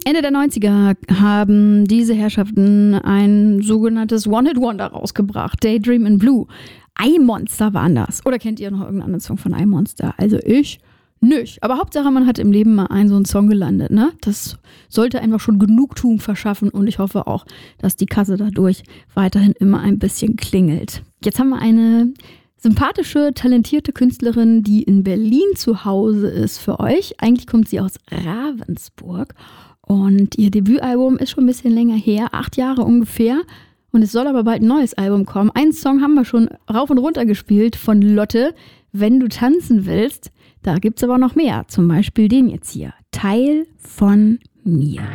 Ende der 90er haben diese Herrschaften ein sogenanntes One-Hit-Wonder rausgebracht. Daydream in Blue. iMonster waren das. Oder kennt ihr noch irgendeinen anderen Song von iMonster? Also ich nicht. Aber Hauptsache, man hat im Leben mal so einen Song gelandet, ne? Das sollte einfach schon Genugtuung verschaffen und ich hoffe auch, dass die Kasse dadurch weiterhin immer ein bisschen klingelt. Jetzt haben wir eine sympathische, talentierte Künstlerin, die in Berlin zu Hause ist für euch. Eigentlich kommt sie aus Ravensburg und ihr Debütalbum ist schon ein bisschen länger her, 8 Jahre ungefähr. Und es soll aber bald ein neues Album kommen. Einen Song haben wir schon rauf und runter gespielt von Lotte, Wenn du tanzen willst. Da gibt's aber noch mehr, zum Beispiel den jetzt hier, Teil von mir.